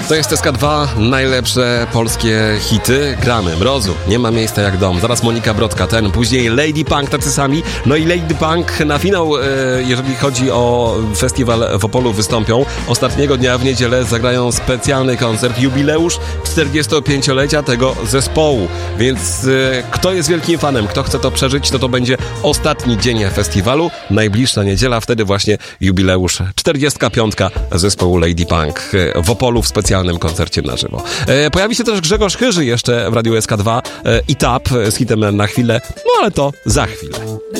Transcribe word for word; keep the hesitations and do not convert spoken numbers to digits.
To jest S K dwa, najlepsze polskie hity. Gramy Mrozu, Nie ma miejsca jak dom. Zaraz Monika Brodka, ten, później Lady Punk, tacy sami. No i Lady Punk na finał, e, jeżeli chodzi o festiwal w Opolu, wystąpią. Ostatniego dnia w niedzielę zagrają specjalny koncert, jubileusz czterdziestopięciolecia tego zespołu. Więc e, kto jest wielkim fanem, kto chce to przeżyć, to to będzie ostatni dzień festiwalu. Najbliższa niedziela, wtedy właśnie jubileusz czterdziestka piątka zespołu Lady Punk w Opolu w specjalnym koncercie na żywo. E, pojawi się też Grzegorz Chyży jeszcze w Radiu S K dwa e, i Tap z hitem Na chwilę, no ale to za chwilę.